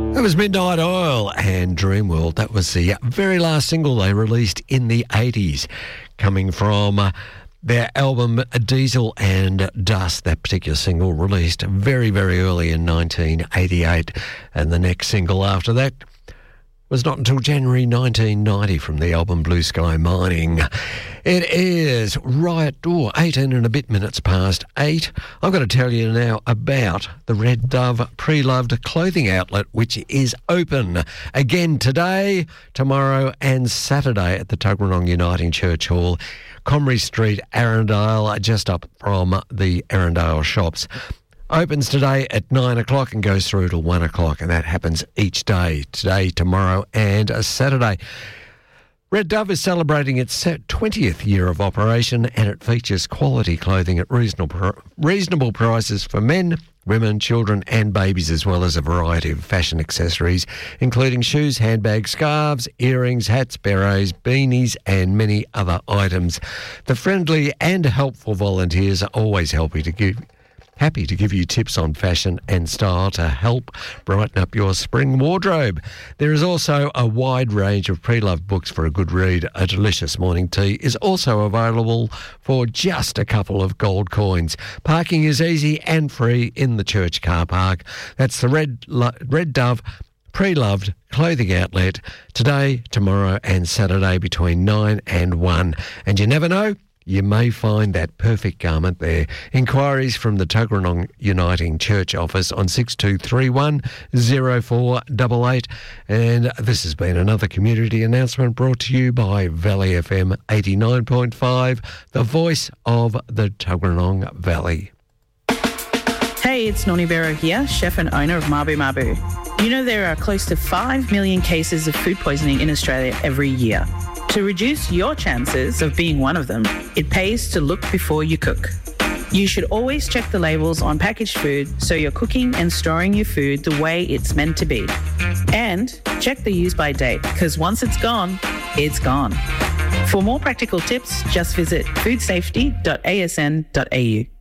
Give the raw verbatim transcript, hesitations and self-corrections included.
That was Midnight Oil and Dreamworld. That was the very last single they released in the eighties, coming from uh, their album Diesel and Dust. That particular single released very, very early in nineteen eighty-eight, and the next single after that was not until January nineteen ninety from the album Blue Sky Mining. It is right, oh, eighteen and a bit minutes past eight. I've got to tell you now about the Red Dove Pre-Loved Clothing Outlet, which is open again today, tomorrow and Saturday at the Tuggeranong Uniting Church Hall, Comrie Street, Arundel, just up from the Arundel shops. Opens today at nine o'clock and goes through till one o'clock, and that happens each day, today, tomorrow and a Saturday. Red Dove is celebrating its twentieth year of operation, and it features quality clothing at reasonable reasonable prices for men, women, children and babies, as well as a variety of fashion accessories, including shoes, handbags, scarves, earrings, hats, berets, beanies and many other items. The friendly and helpful volunteers are always happy to give Happy to give you tips on fashion and style to help brighten up your spring wardrobe. There is also a wide range of pre-loved books for a good read. A delicious morning tea is also available for just a couple of gold coins. Parking is easy and free in the church car park. That's the Red, Red Dove Pre-Loved Clothing Outlet today, tomorrow and Saturday between nine and one. And you never know, you may find that perfect garment there. Inquiries from the Tuggeranong Uniting Church office on six two three one, zero four eight eight. And this has been another community announcement brought to you by Valley F M eighty-nine point five, the voice of the Tuggeranong Valley. Hey, it's Noni Vero here, chef and owner of Mabu Mabu. You know there are close to five million cases of food poisoning in Australia every year. To reduce your chances of being one of them, it pays to look before you cook. You should always check the labels on packaged food so you're cooking and storing your food the way it's meant to be. And check the use by date, because once it's gone, it's gone. For more practical tips, just visit food safety dot a s n dot a u.